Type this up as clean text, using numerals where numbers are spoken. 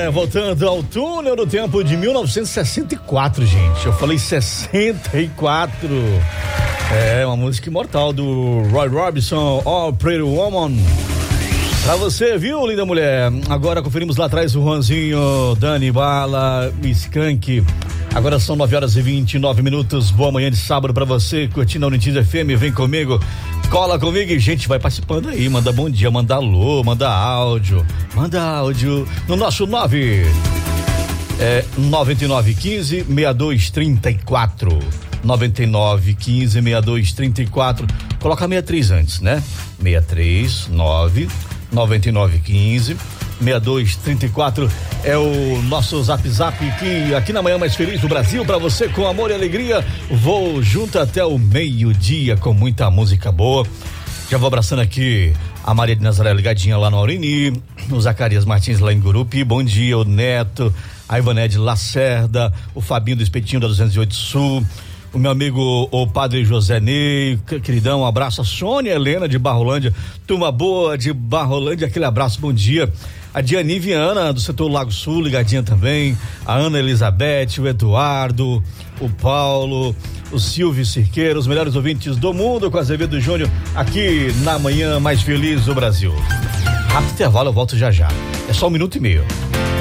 Voltando ao túnel do tempo de 1964, gente. Eu falei 64. Uma música imortal do Roy Orbison, Oh Pretty Woman. Pra você, viu, linda mulher? Agora conferimos lá atrás o Juanzinho, Dani Bala, Skank. Agora são 9h29. Boa manhã de sábado pra você, curtindo a Unitis FM. Vem comigo, cola comigo e gente, vai participando aí. Manda bom dia, manda alô, manda áudio no nosso 9915-6234. 9915-6234. Coloca 63 antes, né? 639-9915-6234 é o nosso zap que aqui na manhã mais feliz do Brasil, pra você com amor e alegria. Vou junto até o meio-dia com muita música boa. Já vou abraçando aqui a Maria de Nazaré ligadinha lá no Aurini, o Zacarias Martins lá em Gurupi, bom dia, o Neto, a Ivanete Lacerda, o Fabinho do Espetinho da 208 Sul, o meu amigo o Padre José Ney, queridão, um abraço, a Sônia Helena de Barrolândia, turma boa de Barrolândia, aquele abraço, bom dia. A Diani Viana do setor Lago Sul, ligadinha também, a Ana Elizabeth, o Eduardo, o Paulo, o Silvio Cirqueira, os melhores ouvintes do mundo com Azevedo Júnior, aqui na manhã mais feliz do Brasil. Rápido intervalo, eu volto já. É só 1 minuto e meio.